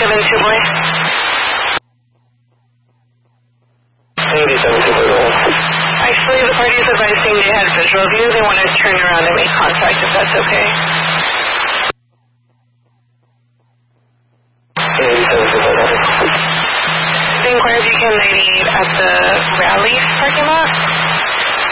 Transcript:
87 boy. 87 boy. Actually, the party is advising they had visual view. They want to turn around and make contact if that's okay. 87 boy. Inquire if you can 98 at the rally parking lot.